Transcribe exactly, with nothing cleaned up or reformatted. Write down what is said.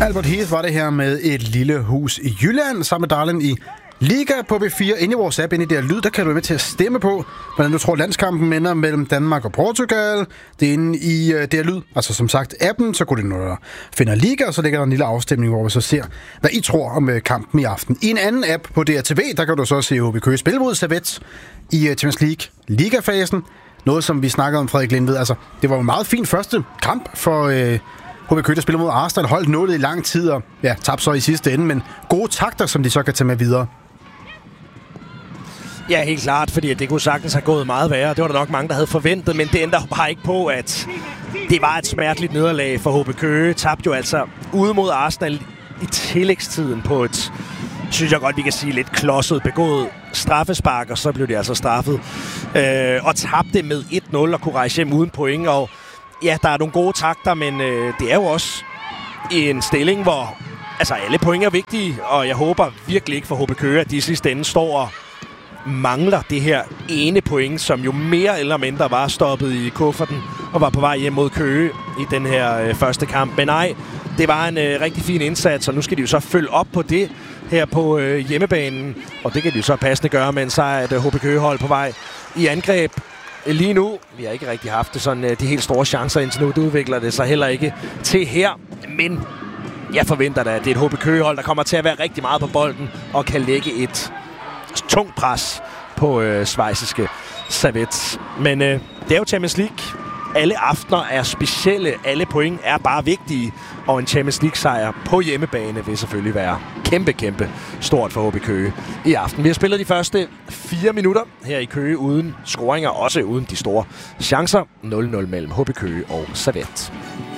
Albert Heath var det her med Et lille hus i Jylland, sammen med Darlin i Liga på B fire. Inde i vores app, inde i det her lyd, der kan du være med til at stemme på, hvordan du tror landskampen ender mellem Danmark og Portugal. Det er inde i uh, det her lyd, altså som sagt appen, så går det noget finder Liga, og så ligger der en lille afstemning, hvor vi så ser, hvad I tror om uh, kampen i aften. I en anden app på D R T V, der kan du så se H B Køge spille mod Servette i uh, Champions League Liga-fasen. Noget, som vi snakkede om, Frederik Lindved. Altså, det var en meget fin første kamp for uh, H B Køge, der spiller mod Arsenal, holdt nullet i lang tid, og ja, tabte så i sidste ende, men gode takter, som de så kan tage med videre. Ja, helt klart, fordi det kunne sagtens have gået meget værre. Det var der nok mange, der havde forventet, men det ændrer bare ikke på, at det var et smerteligt nederlag for H B Køge. Tabte jo altså ude mod Arsenal i tillægstiden på et, synes jeg godt, vi kan sige, lidt klodset begået straffespark, og så blev det altså straffet. Øh, og tabte med et nul og kunne rejse hjem uden point. Og ja, der er nogle gode takter, men øh, det er jo også en stilling, hvor altså, alle point er vigtige, og jeg håber virkelig ikke for H B Køge, at de i sidste ende står og mangler det her ene point, som jo mere eller mindre var stoppet i kufferten og var på vej hjem mod Køge i den her øh, første kamp. Men nej, det var en øh, rigtig fin indsats, og nu skal de jo så følge op på det her på øh, hjemmebanen, og det kan de jo så passende gøre med en sejr, et H B Køge-hold på vej i angreb. Lige nu, vi har ikke rigtig haft det sådan, øh, de helt store chancer indtil nu, det udvikler det sig heller ikke til her, men jeg forventer da, at det er et H B Køge-hold, der kommer til at være rigtig meget på bolden og kan lægge et tungt pres på øh, schweiziske Servette. Men øh, det er jo Champions League. Alle aftener er specielle. Alle point er bare vigtige. Og en Champions League-sejr på hjemmebane vil selvfølgelig være kæmpe, kæmpe stort for H B Køge i aften. Vi har spillet de første fire minutter her i Køge uden scoringer, også uden de store chancer. nul nul mellem H B Køge og Servette.